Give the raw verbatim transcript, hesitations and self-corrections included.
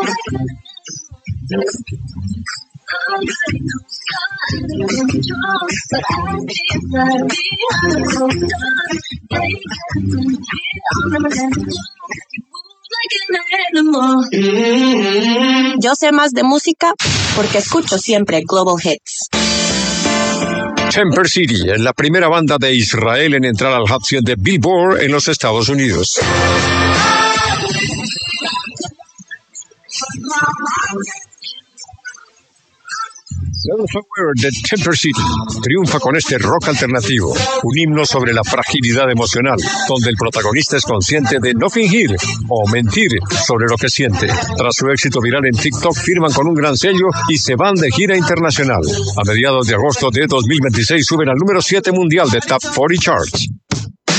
Yo sé más de música porque escucho siempre Global Hits. Temper City es la primera banda de Israel en entrar al Hot cien de Billboard en los Estados Unidos. Self-Aware de Temper City triunfa con este rock alternativo, un himno sobre la fragilidad emocional, donde el protagonista es consciente de no fingir o mentir sobre lo que siente. Tras su éxito viral en TikTok, firman con un gran sello y se van de gira internacional. A mediados de agosto de dos mil veintiséis suben al número siete mundial de Top cuarenta Charts.